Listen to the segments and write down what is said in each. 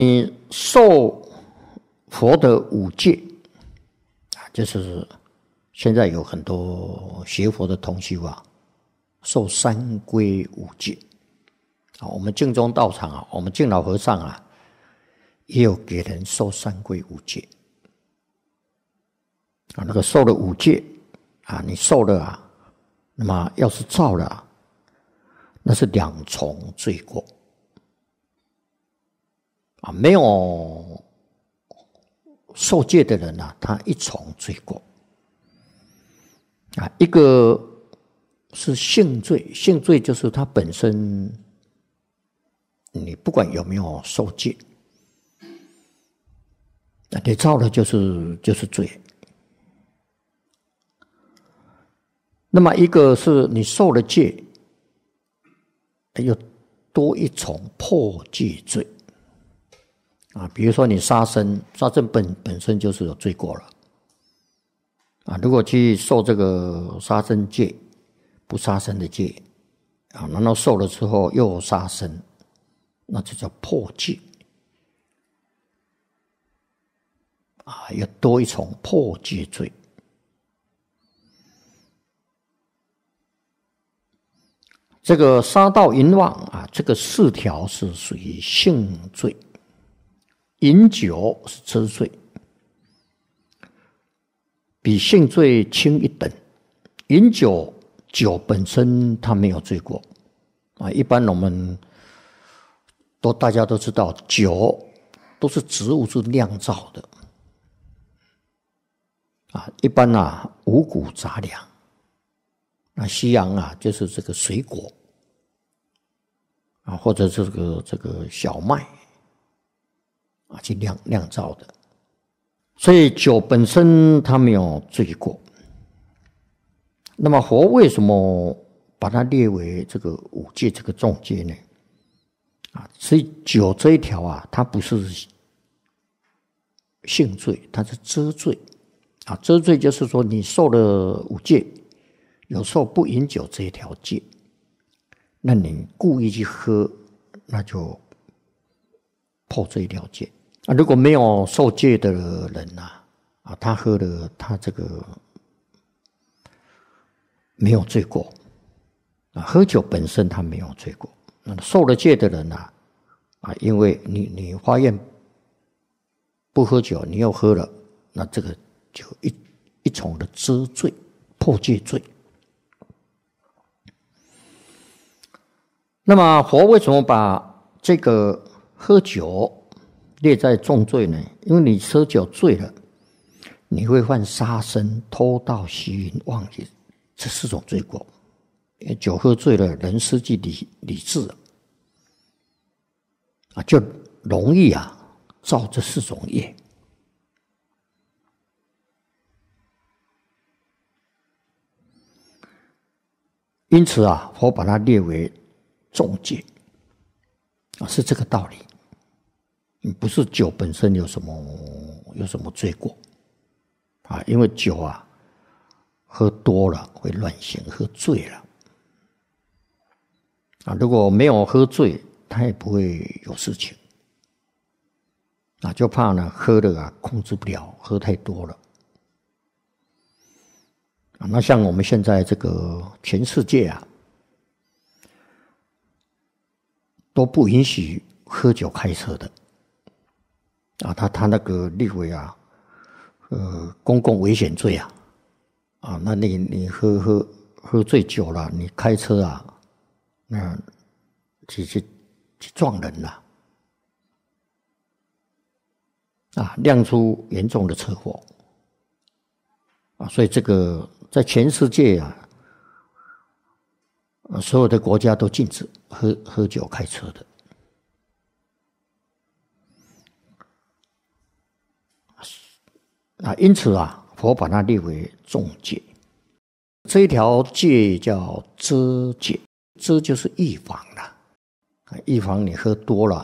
你受佛的五戒就是现在有很多学佛的同修受三皈五戒我们净宗道场我们净老和尚也有给人受三皈五戒那个受了五戒你受了那么要是造了那是两重罪过没有受戒的人他一重罪过一个是性罪，性罪就是他本身你不管有没有受戒你造了就是罪。那么一个是你受了戒又多一重破戒罪比如说你杀生本身就是有罪过了如果去受这个杀生戒不杀生的戒然后受了之后又杀生那就叫破戒又多一重破戒罪。这个杀盗淫妄这个4条是属于性罪，饮酒是遮罪，比性罪轻一等。饮酒本身它没有罪过一般我们大家都知道酒都是植物是酿造的一般五谷杂粮西洋就是这个水果或者这个小麦去酿造的，所以酒本身它没有罪过。那么佛为什么把它列为这个五戒这个重戒呢？所以酒这一条它不是性罪，它是遮罪遮罪就是说你受了五戒，有时候不饮酒这一条戒，那你故意去喝，那就破这一条戒如果没有受戒的人他喝了他这个没有罪过喝酒本身他没有罪过受了戒的人因为你发愿不喝酒，你又喝了，那这个就一重的遮罪破戒罪。那么佛为什么把这个喝酒列在重罪呢？因为你喝酒醉了，你会犯杀生、偷盗、邪淫、妄语这4种罪过。因为酒喝醉了，人失去理智就容易造这4种业。因此佛把它列为重戒是这个道理。不是酒本身有什么罪过因为酒喝多了会乱性，喝醉了如果没有喝醉，他也不会有事情就怕喝了控制不了，喝太多了那像我们现在这个全世界都不允许喝酒开车的他那个立为公共危险罪那你喝醉酒了，你开车那去撞人了酿出严重的车祸所以这个在全世界所有的国家都禁止喝酒开车的因此佛把它列为重戒。这一条戒叫遮戒，遮就是预防了预防你喝多了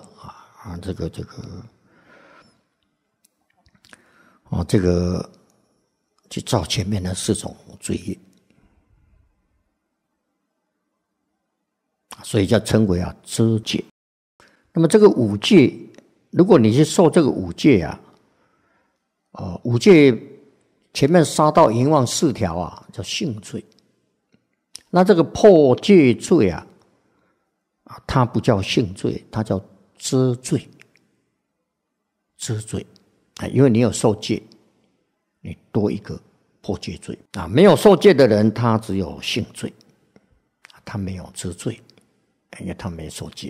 这个去造前面的4种罪业所以叫称为遮戒。那么这个五戒如果你去受这个五戒啊，五戒前面杀盗淫妄4条啊，叫性罪。那这个破戒罪啊，它不叫性罪，它叫遮罪。遮罪啊，因为你有受戒，你多一个破戒罪啊。没有受戒的人，他只有性罪，他没有遮罪，因为他没受戒。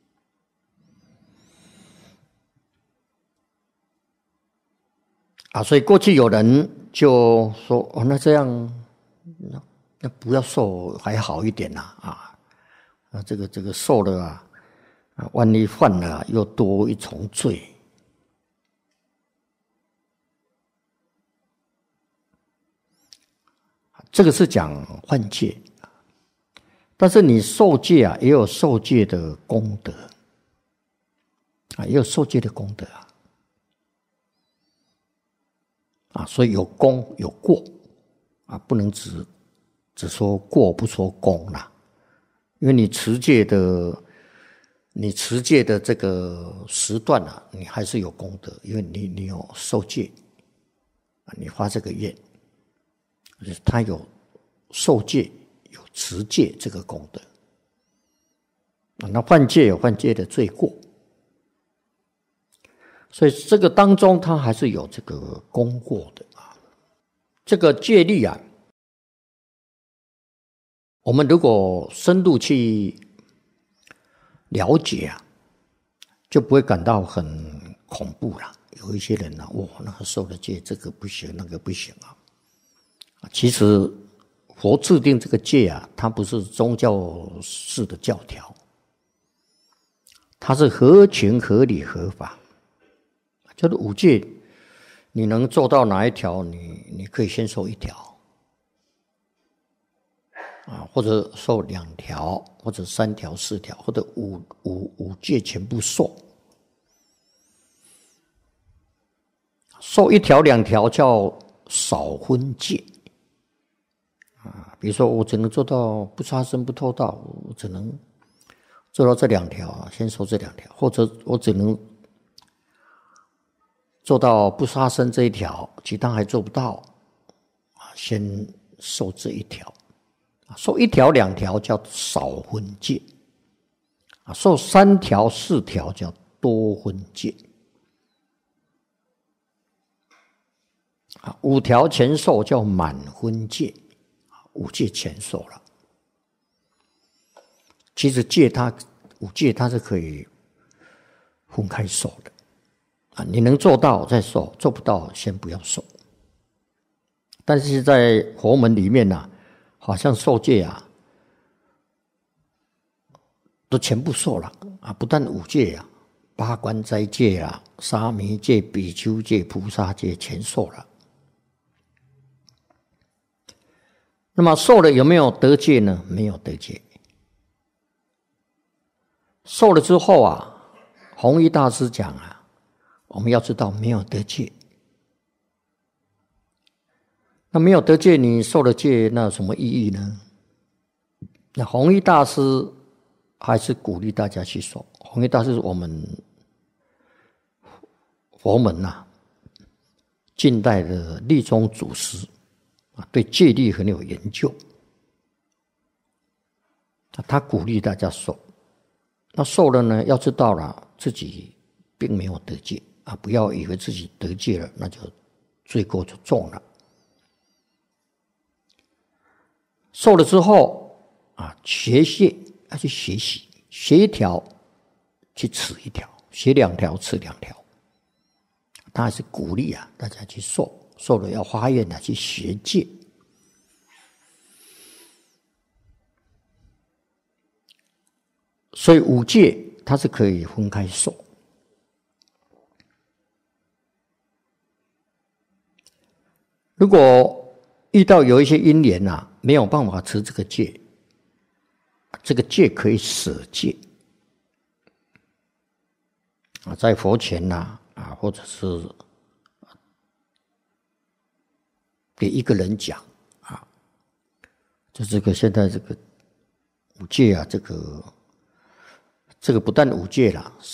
所以过去有人就说：“那这样，那不要受还好一点呐这个受了万一犯了又多一重罪。”这个是讲犯戒，但是你受戒也有受戒的功德也有受戒的功德所以有功有过不能只说过不说功啦，因为你持戒的这个时段你还是有功德，因为你有受戒你发这个愿，他有受戒有持戒这个功德那犯戒有犯戒的罪过，所以这个当中他还是有这个功过的这个戒律我们如果深入去了解就不会感到很恐怖了。有一些人那个受了戒，这个不行，那个不行其实佛制定这个戒它不是宗教式的教条，它是合情合理合法。就是五戒，你能做到哪一条，你可以先受1条或者受2条，或者3条、4条，或者五戒全部受。受1条、2条叫少分戒比如说我只能做到不杀生不偷盗，我只能做到这2条先受这2条，或者我只能做到不杀生这1条，其他还做不到先受这1条受1条、2条叫少分戒受3条、4条叫多分戒5条全受叫满分戒5戒全受了。其实5戒它是可以分开受的你能做到再受，做不到先不要受。但是在佛门里面好像受戒都全部受了不但5戒八关斋戒沙弥戒、比丘戒、菩萨戒全受了。那么受了有没有得戒呢？没有得戒。受了之后弘一大师讲我们要知道没有得戒。那没有得戒，你受了戒，那有什么意义呢？那弘一大师还是鼓励大家去受。弘一大师是我们佛门近代的律宗祖师对戒律很有研究他鼓励大家受。那受了呢，要知道了自己并没有得戒不要以为自己得戒了，那就罪过就重了。受了之后学戒要去学习，学1条去持1条，学2条持2条。他还是鼓励大家去受，受了要发愿去学戒。所以5戒它是可以分开受。如果遇到有一些因缘没有办法持这个戒，这个戒可以舍戒在佛前或者是给一个人讲就这个现在这个5戒这个不但5戒了